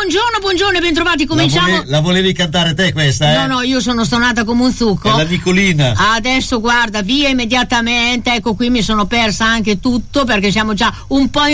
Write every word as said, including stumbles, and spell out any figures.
buongiorno, buongiorno e bentrovati, cominciamo. La, vole- la volevi cantare te questa, eh? No, no, io sono stonata come un zucco. È la Nicolina. Adesso guarda, via immediatamente, ecco qui mi sono persa anche tutto perché siamo già un po' in